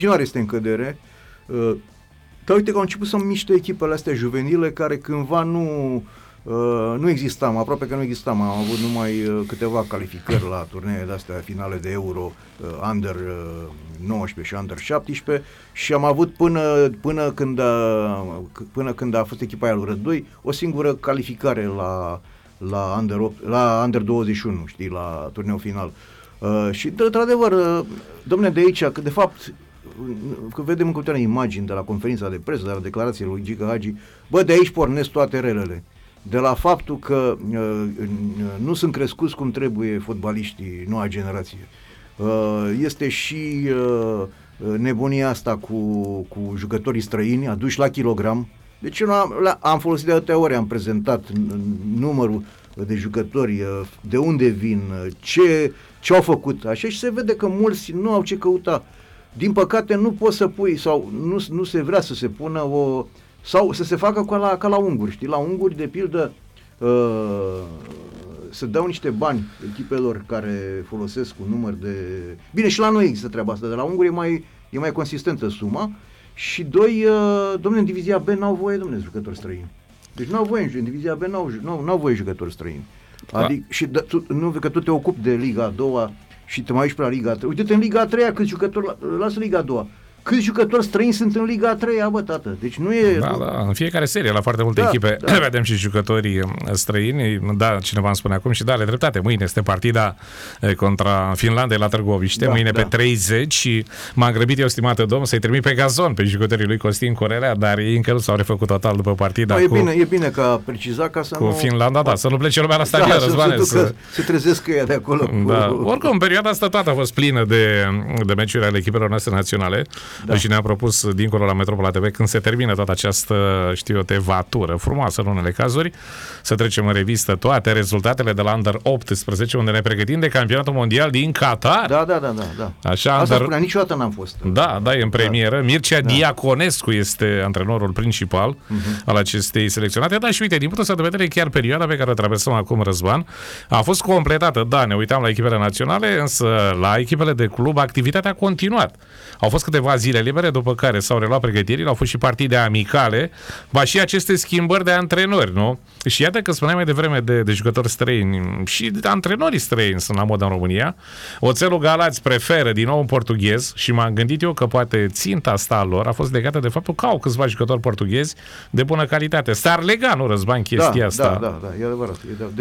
este în cădere. Dar uite că au început să miște echipele astea juvenile care cândva nu existam, aproape că nu existam. Am avut numai câteva calificări la turneele de-astea finale de Euro, Under 19 și Under 17 și am avut până când a fost echipa aia lui Rădoi o singură calificare la Under 21, știi, la turneul final. Și într-adevăr, domne, de aici, că de fapt că vedem în continuare imagini de la conferința de presă, de la declarațiile lui Gică Hagi, de aici pornesc toate relele. De la faptul că nu sunt crescuți cum trebuie fotbaliștii noua generație. Este și nebunia asta cu jucătorii străini aduși la kilogram. Deci eu am folosit de atâtea ori, am prezentat numărul de jucători, de unde vin, ce au făcut, așa, și se vede că mulți nu au ce căuta. Din păcate nu poți să pui, sau nu se vrea să se pună sau să se facă ca la unguri, știi? La unguri, de pildă, să dau niște bani echipelor care folosesc un număr de... Bine, și la noi există treaba asta, de la unguri e mai consistentă suma. Și doi, domne, în divizia B n-au voie, domne, jucători străini. Deci n-au voie, în divizia B n-au voie jucători străini. Adică, și că tu te ocupi de Liga a doua și te mai uiți pe la Liga a treia. Uite-te în Liga a treia câți jucători, lasă Liga a doua. Câți jucători străini sunt în Liga a treia, bă, tată? Deci nu e... Da, în fiecare serie, la foarte multe echipe, vedem și jucătorii străini. Da, cineva îmi spune acum și da, are dreptate. Mâine este partida contra Finlandei la Târgoviște, mâine pe 30 și m-am grăbit eu, stimată domn, să-i trimit pe gazon pe jucătorii lui Costin Corelea, dar ei încă nu s-au refăcut total după partida e bine că a precizat ca să cu Finlanda, da, să nu plece lumea la stadion, Răzvane. Se trezesc ea de acolo. Da. Oricum, perioada asta toată a fost plină de meciuri ale echipelor noastre naționale. Și ne-a propus, dincolo la Metropola TV, când se termină toată această, tevatură frumoasă în unele cazuri, să trecem în revistă toate rezultatele de la Under 18, unde ne pregătim de campionatul mondial din Qatar. Da. Așa, asta spunea, niciodată n-am fost. Da, e în premieră. Mircea Diaconescu este antrenorul principal al acestei selecționate. Da, și uite, din punctul ăsta de vedere, chiar perioada pe care o traversăm acum, Răzvan, a fost completată. Da, ne uitam la echipele naționale, însă la echipele de club activitatea a continuat. Au fost câteva zile libere, după care s-au reluat pregătirile, au fost și partide amicale, ba și aceste schimbări de antrenori, nu? Și iată că spuneam mai devreme de jucători străini și de antrenorii străini sunt la modă în România. Oțelul Galați preferă din nou un portughez și m-am gândit eu că poate ținta asta a lor a fost legată de faptul că au câțiva jucători portughezi de bună calitate. S-ar lega, nu, Răzvan, chestia asta? Da, e adevărat.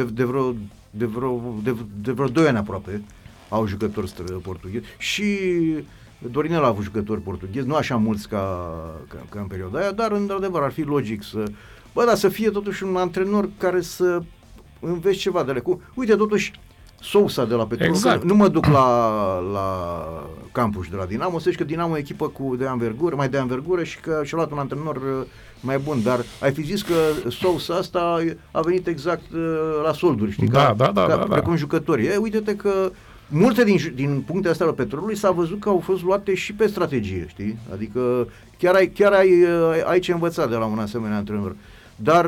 De vreo 2 ani aproape au jucători portughezi și Dorinel a avut jucători portughezi, nu așa mulți ca în perioada aia, dar într-adevăr ar fi logic să fie totuși un antrenor care să înveți ceva de ele. Uite, totuși, Sousa de la Petrol, exact. Nu mă duc la campus de la Dinamo, să zici că Dinamo e echipă mai de anvergură și că și-a luat un antrenor mai bun, dar ai fi zis că Sousa asta a venit exact la solduri, știi? Precum jucătorii. Uite-te că multe din punctele astea ale Petrolului s-a văzut că au fost luate și pe strategie, știi? Adică chiar ai ce învăța de la un asemenea antrenor. Dar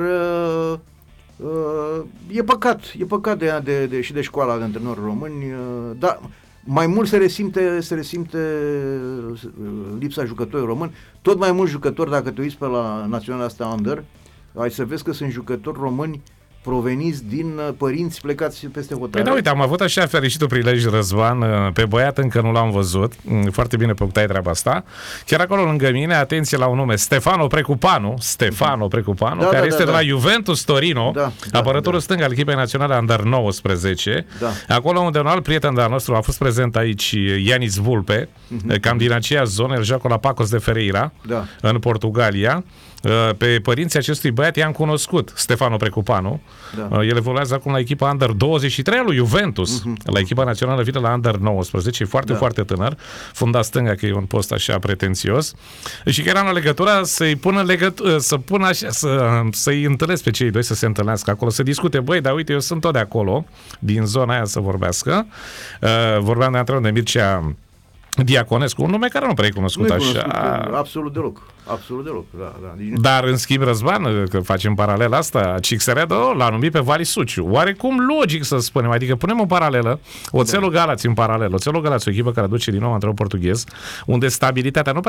e păcat și de școala de antrenori români, dar mai mult se resimte lipsa jucătorilor români. Tot mai mulți jucători, dacă te uiți pe la naționala asta Under, ai să vezi că sunt jucători români proveniți din părinți plecați peste hotare. Păi da, uite, am avut așa fericitul prilej, Răzvan, pe băiat încă nu l-am văzut, foarte bine punctai treaba asta. Chiar acolo lângă mine, atenție la un nume, Stefano Precupanu, care este de la Juventus Torino, apărătorul stâng al echipei naționale Under 19. Acolo unde un alt prieten de-al nostru a fost prezent aici, Ianis Vulpe, cam din aceea zonă, el joacă la Pacos de Ferreira, în Portugalia. Pe părinții acestui băiat i-am cunoscut, Stefano Precupanu. El evoluează acum la echipa Under 23 a lui Juventus, la echipa națională vine la Under 19, foarte, foarte tânăr, funda stânga, că e un post așa pretențios. Și chiar am la legătura să-i întâlnesc pe cei doi, să se întâlnească acolo, să discute, dar uite, eu sunt tot de acolo, din zona aia, să vorbească. Vorbeam de antrenor de Mircea Diaconescu, un nume care nu prea e cunoscut așa. Absolut deloc. Dar în schimb, Răzvan, că facem paralela asta, Cixeredo l-a numit pe Vali Suciu. Oarecum logic să spunem, adică punem o paralelă, Oțelul Galați în paralel. Oțelul Galați, o echipă care duce din nou antrenor portughez, unde stabilitatea nu prea